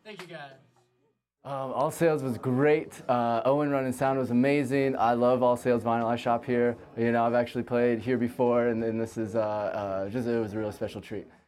Thank you, guys. All Sales was great. Owen Run and Sound was amazing. I love All Sales Vinyl. I shop here. You know, I've actually played here before, and this is just it was a real special treat.